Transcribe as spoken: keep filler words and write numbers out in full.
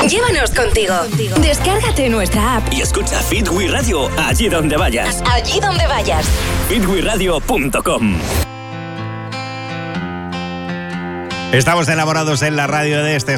Llévanos contigo. Descárgate nuestra app y escucha Fit We Radio allí donde vayas. Allí donde vayas. fit we radio punto com. Estamos enamorados en la radio de este